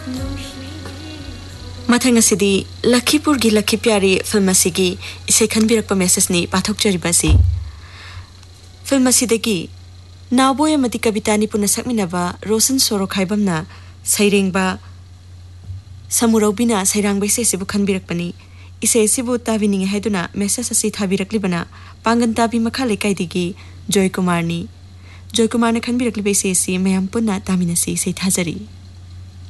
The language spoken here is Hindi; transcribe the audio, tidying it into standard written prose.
मथंग असिदी लखीपुर गी लखी प्यारी फिल्म असिगी इसे खनबिरक मेसेजनी पाथोकचरिबासी फिल्म असिदगी नावबोय अमदी कवितानी पुना सकमिनबा रोशन सोरो खाइबमना सैरेंगबा समुरौबिना सैरांगबै सेसिबु खनबिरकपनी इसे सिबु ताबिनिंग हैदुना मेसेज असि थाबिरकलिबना पांगन ताबी मखा लेकाइदिगी जॉय कुमार ने खनबिरकलिबे सेसि मयाम पुना तामिनसी से थाजरी।